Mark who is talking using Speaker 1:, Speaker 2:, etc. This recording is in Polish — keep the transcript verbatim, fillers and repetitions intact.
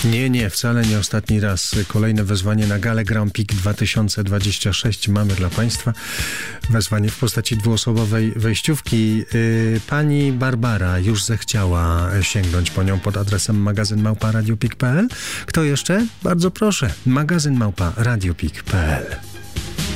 Speaker 1: Nie, nie, wcale nie ostatni raz. Kolejne wezwanie na galę Grand Prix dwa tysiące dwadzieścia sześć mamy dla Państwa. Wezwanie w postaci dwuosobowej wejściówki. Pani Barbara już zechciała sięgnąć po nią pod adresem magazyn małpa radiopik kropka p l. Kto jeszcze? Bardzo proszę. magazyn małpa radiopik kropka p l.